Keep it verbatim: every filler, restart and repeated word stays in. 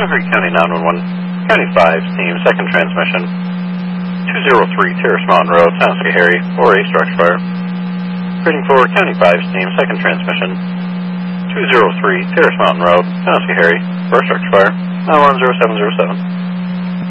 Everett County nine one one, County five, team, second transmission, two oh three Terrace Mountain Road, San Harry, four A structure fire. Reading for County five, team, second transmission, two oh three Terrace Mountain Road, San Harry, four structure fire, nine one zero seven zero seven.